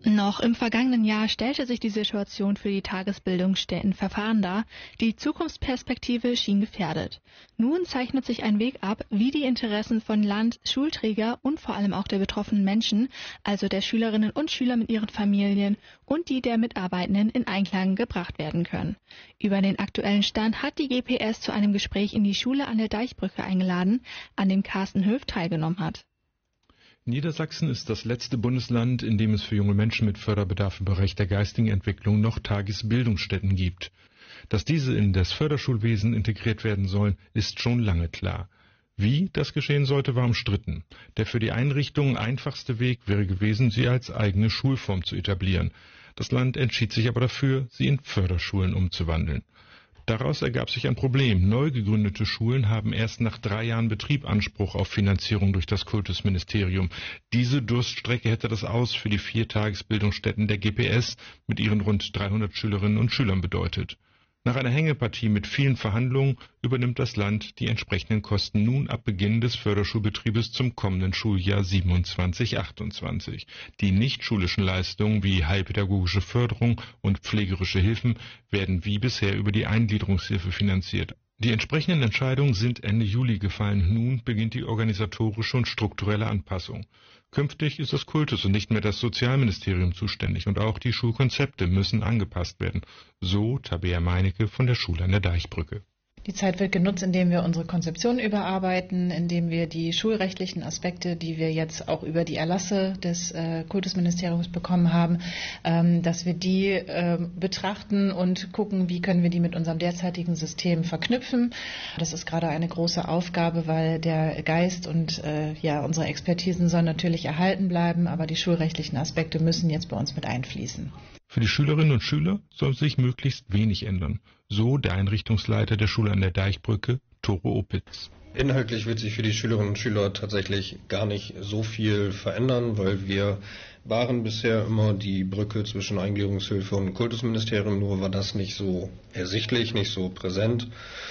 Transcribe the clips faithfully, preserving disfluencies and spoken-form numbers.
Noch im vergangenen Jahr stellte sich die Situation für die Tagesbildungsstätten verfahren dar. Die Zukunftsperspektive schien gefährdet. Nun zeichnet sich ein Weg ab, wie die Interessen von Land, Schulträger und vor allem auch der betroffenen Menschen, also der Schülerinnen und Schüler mit ihren Familien und die der Mitarbeitenden in Einklang gebracht werden können. Über den aktuellen Stand hat die G P S zu einem Gespräch in die Schule an der Deichbrücke eingeladen, an dem Carsten Höft teilgenommen hat. Niedersachsen ist das letzte Bundesland, in dem es für junge Menschen mit Förderbedarf im Bereich der geistigen Entwicklung noch Tagesbildungsstätten gibt. Dass diese in das Förderschulwesen integriert werden sollen, ist schon lange klar. Wie das geschehen sollte, war umstritten. Der für die Einrichtungen einfachste Weg wäre gewesen, sie als eigene Schulform zu etablieren. Das Land entschied sich aber dafür, sie in Förderschulen umzuwandeln. Daraus ergab sich ein Problem. Neu gegründete Schulen haben erst nach drei Jahren Betrieb Anspruch auf Finanzierung durch das Kultusministerium. Diese Durststrecke hätte das Aus für die vier Tagesbildungsstätten der G P S mit ihren rund dreihundert Schülerinnen und Schülern bedeutet. Nach einer Hängepartie mit vielen Verhandlungen übernimmt das Land die entsprechenden Kosten nun ab Beginn des Förderschulbetriebes zum kommenden Schuljahr siebenundzwanzig achtundzwanzig. Die nichtschulischen Leistungen wie heilpädagogische Förderung und pflegerische Hilfen werden wie bisher über die Eingliederungshilfe finanziert. Die entsprechenden Entscheidungen sind Ende Juli gefallen. Nun beginnt die organisatorische und strukturelle Anpassung. Künftig ist das Kultus und nicht mehr das Sozialministerium zuständig und auch die Schulkonzepte müssen angepasst werden. So Tabea Meinecke von der Schule an der Deichbrücke. Die Zeit wird genutzt, indem wir unsere Konzeption überarbeiten, indem wir die schulrechtlichen Aspekte, die wir jetzt auch über die Erlasse des äh, Kultusministeriums bekommen haben, ähm, dass wir die äh, betrachten und gucken, wie können wir die mit unserem derzeitigen System verknüpfen. Das ist gerade eine große Aufgabe, weil der Geist und äh, ja unsere Expertisen sollen natürlich erhalten bleiben, aber die schulrechtlichen Aspekte müssen jetzt bei uns mit einfließen. Für die Schülerinnen und Schüler soll sich möglichst wenig ändern. So der Einrichtungsleiter der Schule an der Deichbrücke, Tore Opitz. Inhaltlich wird sich für die Schülerinnen und Schüler tatsächlich gar nicht so viel verändern, weil wir waren bisher immer die Brücke zwischen Eingliederungshilfe und Kultusministerium, nur war das nicht so ersichtlich, nicht so präsent.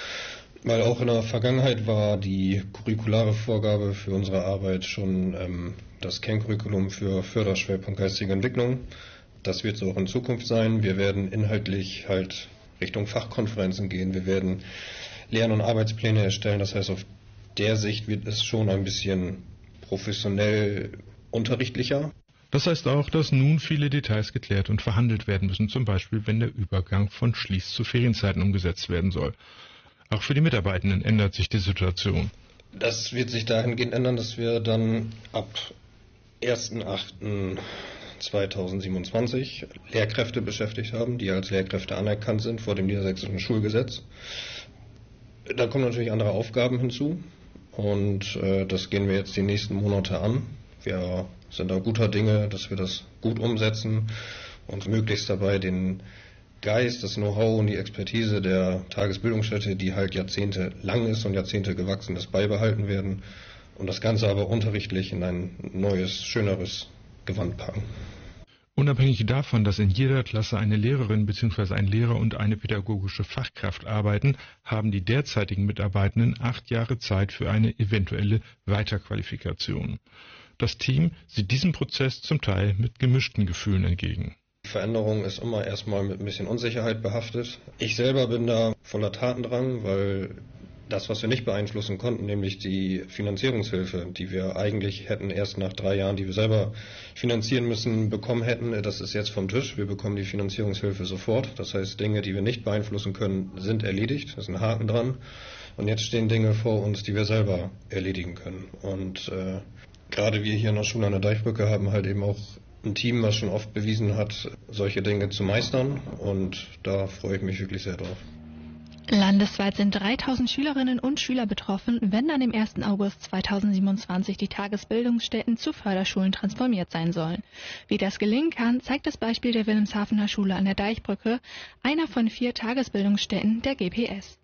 Weil auch in der Vergangenheit war die curriculare Vorgabe für unsere Arbeit schon ähm, das Kerncurriculum für Förderschwerpunkt geistige Entwicklung. Das wird so auch in Zukunft sein. Wir werden inhaltlich halt Richtung Fachkonferenzen gehen. Wir werden Lern- und Arbeitspläne erstellen. Das heißt, auf der Sicht wird es schon ein bisschen professionell unterrichtlicher. Das heißt auch, dass nun viele Details geklärt und verhandelt werden müssen, zum Beispiel wenn der Übergang von Schließ- zu Ferienzeiten umgesetzt werden soll. Auch für die Mitarbeitenden ändert sich die Situation. Das wird sich dahingehend ändern, dass wir dann ab ersten achten zweitausendsiebenundzwanzig Lehrkräfte beschäftigt haben, die als Lehrkräfte anerkannt sind vor dem niedersächsischen Schulgesetz. Da kommen natürlich andere Aufgaben hinzu und äh, das gehen wir jetzt die nächsten Monate an. Wir sind da guter Dinge, dass wir das gut umsetzen und möglichst dabei den Geist, das Know-how und die Expertise der Tagesbildungsstätte, die halt Jahrzehnte lang ist und Jahrzehnte gewachsen ist, beibehalten werden und das Ganze aber unterrichtlich in ein neues, schöneres Gewand packen. Unabhängig davon, dass in jeder Klasse eine Lehrerin bzw. ein Lehrer und eine pädagogische Fachkraft arbeiten, haben die derzeitigen Mitarbeitenden acht Jahre Zeit für eine eventuelle Weiterqualifikation. Das Team sieht diesem Prozess zum Teil mit gemischten Gefühlen entgegen. Die Veränderung ist immer erstmal mit ein bisschen Unsicherheit behaftet. Ich selber bin da voller Tatendrang, weil das, was wir nicht beeinflussen konnten, nämlich die Finanzierungshilfe, die wir eigentlich hätten erst nach drei Jahren, die wir selber finanzieren müssen, bekommen hätten, das ist jetzt vom Tisch. Wir bekommen die Finanzierungshilfe sofort. Das heißt, Dinge, die wir nicht beeinflussen können, sind erledigt. Da ist ein Haken dran. Und jetzt stehen Dinge vor uns, die wir selber erledigen können. Und äh, gerade wir hier in der Schule an der Deichbrücke haben halt eben auch ein Team, was schon oft bewiesen hat, solche Dinge zu meistern. Und da freue ich mich wirklich sehr drauf. Landesweit sind dreitausend Schülerinnen und Schüler betroffen, wenn dann im ersten August zweitausendsiebenundzwanzig die Tagesbildungsstätten zu Förderschulen transformiert sein sollen. Wie das gelingen kann, zeigt das Beispiel der Wilhelmshavener Schule an der Deichbrücke, einer von vier Tagesbildungsstätten der G P S.